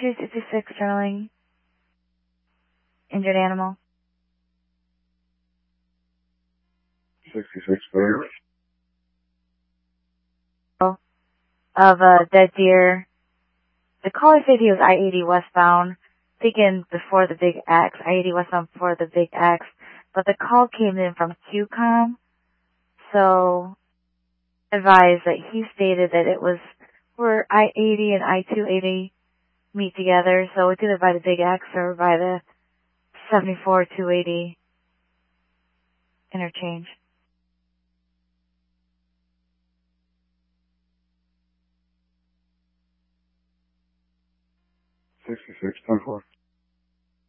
266 Sterling. Injured animal. 66 Sterling. Of a dead deer. The caller said he was I-80 westbound, thinking before the Big X, I-80 westbound before the Big X, but the call came in from QCOM, so advised that he stated that it was where I-80 and I-280 meet together, so it's either by the Big X or by the 74-280 interchange. 66 10-4.